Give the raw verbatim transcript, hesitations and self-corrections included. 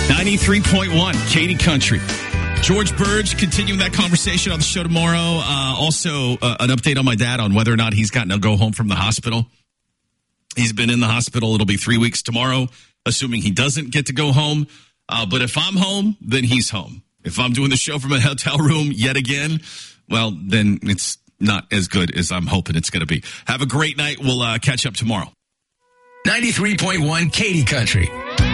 ninety-three point one, Katy Country. George Burge continuing that conversation on the show tomorrow. Uh, also, uh, an update on my dad on whether or not he's gotten to go home from the hospital. He's been in the hospital. It'll be three weeks tomorrow, assuming he doesn't get to go home. Uh, but if I'm home, then he's home. If I'm doing the show from a hotel room yet again, well, then it's not as good as I'm hoping it's going to be. Have a great night. We'll uh, catch up tomorrow. ninety-three point one, Katy Country.